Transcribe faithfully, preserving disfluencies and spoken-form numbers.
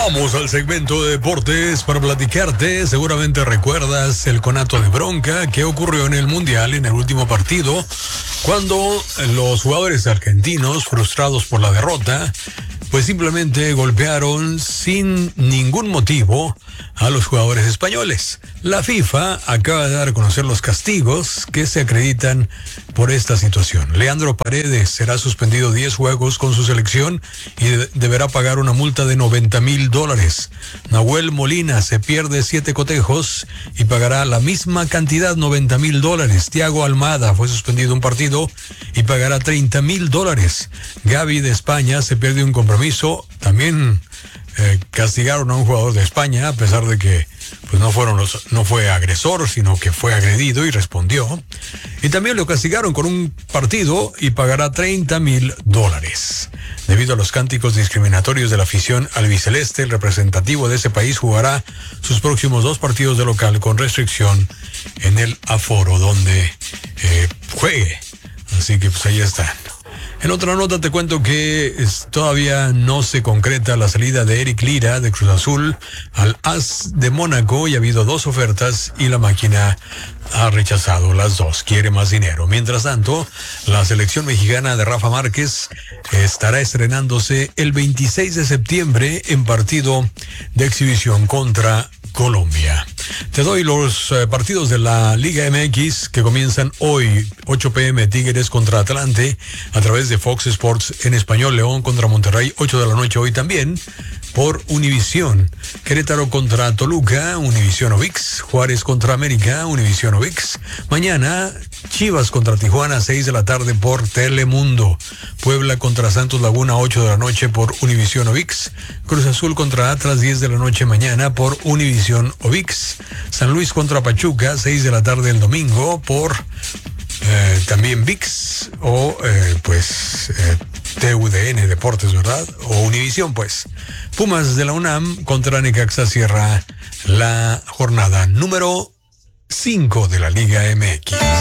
Vamos al segmento de deportes para platicarte. Seguramente recuerdas el conato de bronca que ocurrió en el Mundial en el último partido, cuando los jugadores argentinos, frustrados por la derrota, pues simplemente golpearon sin ningún motivo a los jugadores españoles. La FIFA acaba de dar a conocer los castigos que se acreditan por esta situación. Leandro Paredes será suspendido diez juegos con su selección y de- deberá pagar una multa de noventa mil dólares. Nahuel Molina se pierde siete cotejos y pagará la misma cantidad, noventa mil dólares. Thiago Almada fue suspendido un partido y pagará treinta mil dólares. Gavi de España se pierde un compromiso. También eh, castigaron a un jugador de España, a pesar de que pues no fueron los, no fue agresor, sino que fue agredido y respondió. Y también lo castigaron con un partido y pagará treinta mil dólares. Debido a los cánticos discriminatorios de la afición albiceleste, el representativo de ese país jugará sus próximos dos partidos de local con restricción en el aforo donde eh, juegue. Así que pues ahí están. En otra nota te cuento que es, todavía no se concreta la salida de Eric Lira de Cruz Azul al A S de Mónaco, y ha habido dos ofertas y la máquina ha rechazado las dos, quiere más dinero. Mientras tanto, la selección mexicana de Rafa Márquez estará estrenándose el veintiséis de septiembre en partido de exhibición contra Colombia. Te doy los eh, partidos de la Liga M X que comienzan hoy, ocho p.m. Tigres contra Atlante, a través de Fox Sports en español. León contra Monterrey, ocho de la noche hoy también, por Univisión. Querétaro contra Toluca, Univisión V I X. Juárez contra América, Univisión V I X. Mañana, Chivas contra Tijuana, seis de la tarde por Telemundo. Puebla contra Santos Laguna, ocho de la noche por Univisión V I X. Cruz Azul contra Atlas, diez de la noche mañana por Univisión V I X. San Luis contra Pachuca, seis de la tarde el domingo por eh, también V I X o eh, pues eh, T U D N Deportes, ¿verdad? O Univisión, pues. Pumas de la UNAM contra Necaxa cierra la jornada número cinco de la Liga M X.